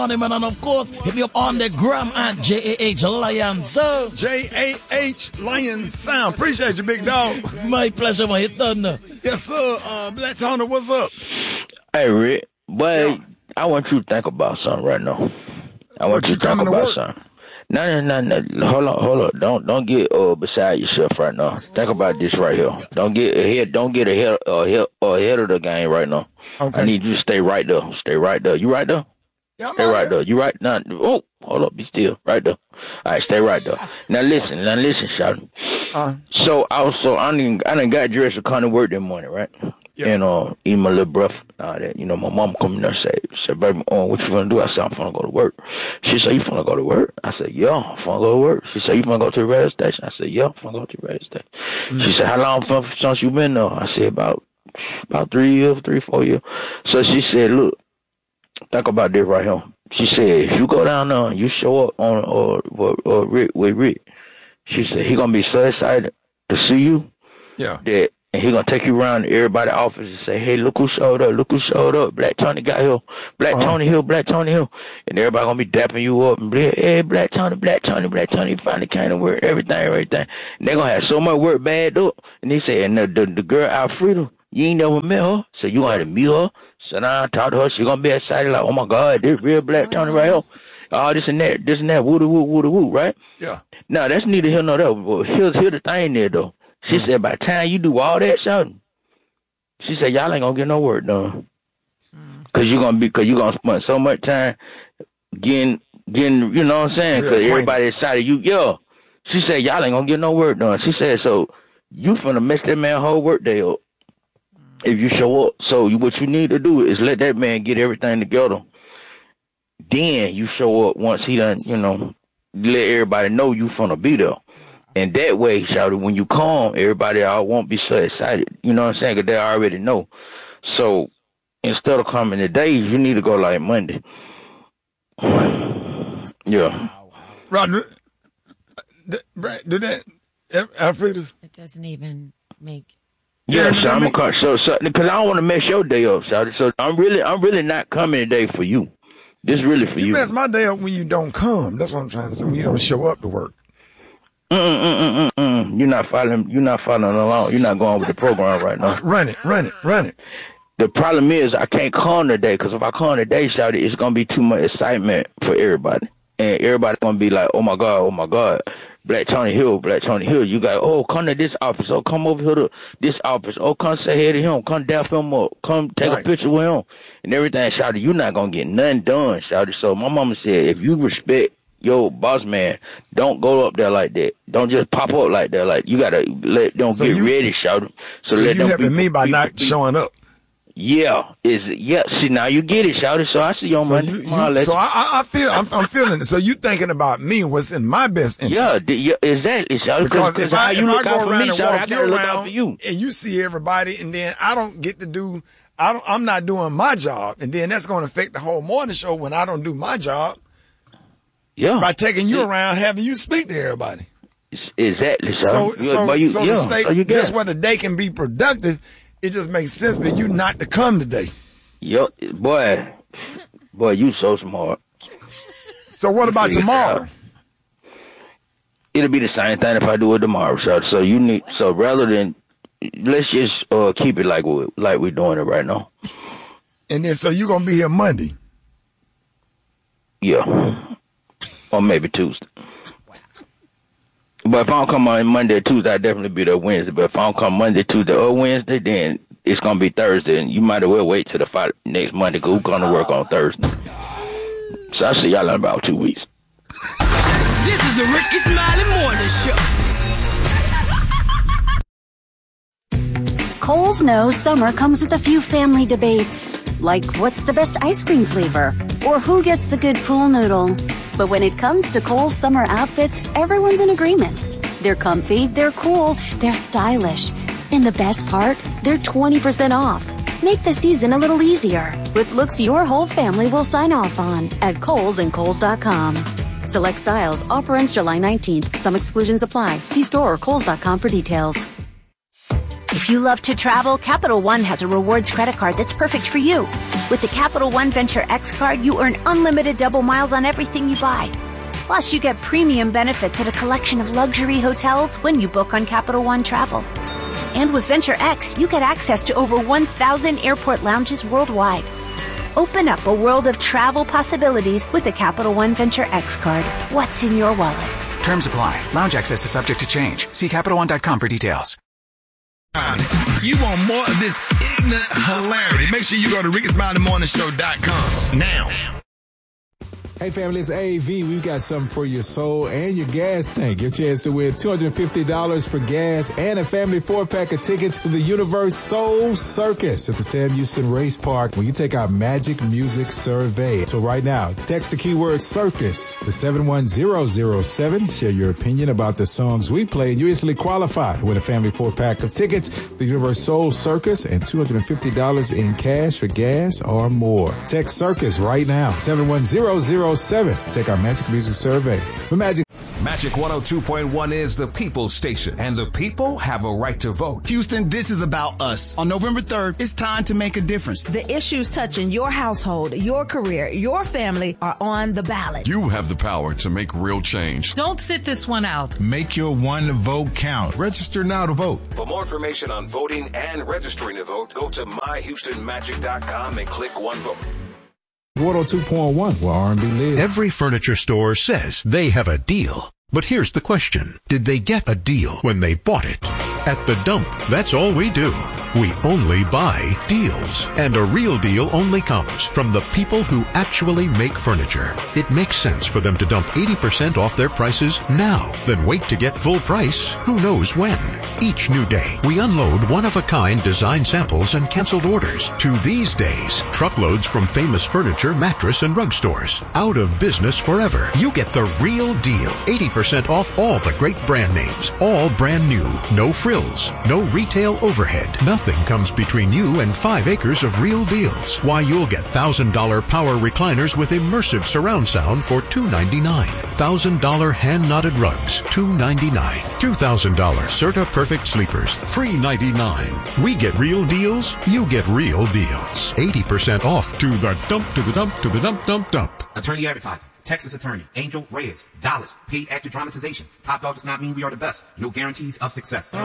on him, and of course, hit me up on the gram at JAH Lion Sound. JAH Lion Sound. Appreciate you, big dog. My pleasure, my hit done. Yes, sir. Black Tony, what's up? Hey, Rick, boy, I want you to think about something right now. I want you to think about something. No. Hold on. Don't get beside yourself right now. Think about this right here. Don't get ahead of the game right now. Okay. I need you to stay right there. Stay right there. You right there? Yeah, stay right there. You right now? Oh, hold up. Be still. Right there. All right, stay right there. Now listen, shawty. So I done got dressed to come to work that morning, right? Yeah. And eat my little breakfast and all that. You know, my mom come in there and said, baby, what you gonna do? I said, I'm gonna go to work. She said, you gonna go to work? I said, yeah, I'm gonna go to work. She said, you gonna go to the radio station? I said, yeah, I'm gonna go to the radio station. She said, how long since you been there? I said, about 3 years, 4 years. So she said, look, think about this right here. She said, if you go down there and you show up on with Rick, she said, he gonna be so excited to see you. Yeah. That and he gonna take you around to everybody's office and say, hey, look who showed up. Black Tony got here. Black Tony Hill. And everybody gonna be dapping you up and be like, hey, Black Tony finally came to work, everything. And they gonna have so much work bagged up. And they say, and the girl Alfreda, you ain't never met her, so you gonna have to meet her. So now I talk to her, she gonna be excited like, oh my God, this real Black Tony right here. All this and that, woo, right? Yeah. No, that's neither here nor there. But here's the thing there though. She said, by the time you do all that, shouting, she said, y'all ain't gonna get no work done. Cause you're gonna spend so much time getting, you know what I'm saying? Cause everybody excited you, She said, y'all ain't gonna get no work done. She said, so you finna mess that man whole work day up if you show up. So what you need to do is let that man get everything together. Then you show up once he done, let everybody know you finna be there. And that way, shawty, when you come, everybody all won't be so excited. You know what I'm saying? Because they already know. So instead of coming today, you need to go like Monday. Yeah. Roger, do that, Alfreda? It doesn't even make. Yeah, so I'm gonna so because I don't want to mess your day up, shawty. So I'm really not coming today for you. This is really for you. You mess my day up when you don't come. That's what I'm trying to say. When you don't show up to work. You're not following along. You're not going with the program right now. Run it. The problem is I can't come today because if I come today, shawty, it's going to be too much excitement for everybody. And everybody's going to be like, oh my God, Black Tony Hill. You got, come to this office. Oh, come over here to this office. Oh, come say hey to him. Come dap him up. Come take a picture with him. And everything, shawty, you're not going to get nothing done, shawty. So my mama said, if you respect yo, boss man, don't go up there like that. Don't just pop up like that. Like, you gotta let them get ready, shout. So let them helping me by not showing up. Yeah. See, now you get it, shout. So I see you on Monday. I'm feeling it. So you thinking about me, what's in my best interest. Yeah, exactly, shout. Because if I go around and walk you around and you see everybody and then I don't get to do, I'm not doing my job. And then that's going to affect the whole morning show when I don't do my job. Yeah. By taking you around, having you speak to everybody. Exactly. So to state just where the day can be productive, it just makes sense for you not to come today. Yo, boy, you so smart. So what about tomorrow? It'll be the same thing if I do it tomorrow. So rather than, let's just keep it like we're doing it right now. And then so you're gonna be here Monday. Yeah. Or maybe Tuesday. But if I don't come on Monday or Tuesday, I'll definitely be there Wednesday. But if I don't come Monday, Tuesday, or Wednesday, then it's going to be Thursday. And you might as well wait till the next Monday because we're going to work on Thursday. So I'll see y'all in about 2 weeks. This is the Ricky Smiley Morning Show. Kohl's knows summer comes with a few family debates. Like, what's the best ice cream flavor? Or who gets the good pool noodle? But when it comes to Kohl's summer outfits, everyone's in agreement. They're comfy, they're cool, they're stylish. And the best part? They're 20% off. Make the season a little easier with looks your whole family will sign off on at Kohl's and Kohl's.com. Select styles. Offer ends July 19th. Some exclusions apply. See store or Kohl's.com for details. If you love to travel, Capital One has a rewards credit card that's perfect for you. With the Capital One Venture X card, you earn unlimited double miles on everything you buy. Plus, you get premium benefits at a collection of luxury hotels when you book on Capital One Travel. And with Venture X, you get access to over 1,000 airport lounges worldwide. Open up a world of travel possibilities with the Capital One Venture X card. What's in your wallet? Terms apply. Lounge access is subject to change. See CapitalOne.com for details. You want more of this ignorant hilarity? Make sure you go to RickySmileyMorningShow.com now. Hey family, it's AV. We've got something for your soul and your gas tank. Your chance to win $250 for gas and a family 4-pack of tickets to the Universe Soul Circus at the Sam Houston Race Park when you take our Magic Music Survey. So right now, text the keyword circus to 71007. Share your opinion about the songs we play and you instantly qualify to win a family 4-pack of tickets to the Universe Soul Circus and $250 in cash for gas or more. Text circus right now, 71007. Take our Magic Music Survey. For Magic 102.1 is the People's Station, and the people have a right to vote. Houston, this is about us. On November 3rd, it's time to make a difference. The issues touching your household, your career, your family are on the ballot. You have the power to make real change. Don't sit this one out. Make your one vote count. Register now to vote. For more information on voting and registering to vote, go to myhoustonmagic.com and click One Vote. 102.1 where R&B lives. Every furniture store says they have a deal. But here's the question. Did they get a deal when they bought it? At The Dump, that's all we do. We only buy deals. And a real deal only comes from the people who actually make furniture. It makes sense for them to dump 80% off their prices now, then wait to get full price who knows when. Each new day, we unload one-of-a-kind design samples and canceled orders. To these days, truckloads from famous furniture, mattress, and rug stores. Out of business forever. You get the real deal. 80% off all the great brand names. All brand new. No frills. No retail overhead. Nothing comes between you and 5 acres of real deals. Why, you'll get $1,000 power recliners with immersive surround sound for $299. $1,000 hand-knotted rugs, $299. $2,000 Serta Perfect sleepers, $399. We get real deals, you get real deals. 80% off. To the dump, to the dump, to the dump, dump, dump. Attorney advertising. Texas attorney. Angel Reyes. Dallas. Paid actor dramatization. Top dog does not mean we are the best. No guarantees of success.